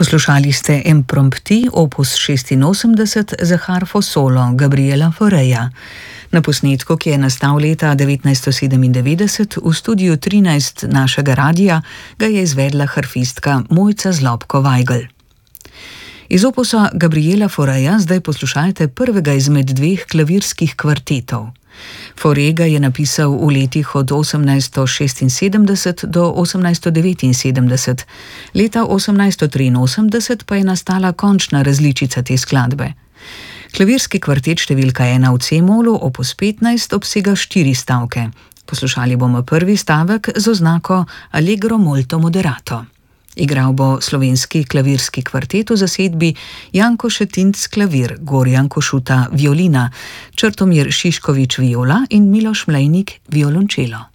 Poslušali ste Impromptu opus 86 za harfo solo Gabriela Faureja. Na posnetku, ki je nastal leta 1997 v studiu 13 našega radia, ga je izvedla harfistka Mojca Zlobko-Vajgl. Iz opusa Gabriela Faureja zdaj poslušajte prvega izmed dveh klavirskih kvartetov. Faurej ga je napisal v letih od 1876 do 1879, leta 1883 pa je nastala končna različica te skladbe. Klavirski kvartet številka 1 v C-molu opus 15 obsega 4 stavke. Poslušali bomo prvi stavek z oznako Allegro molto moderato. Igral bo slovenski klavirski kvartet v zasedbi Janko Šetinc klavir, Gorjan Košuta violina, Črtomir Šiškovič viola in Miloš Mlejnik violončelo.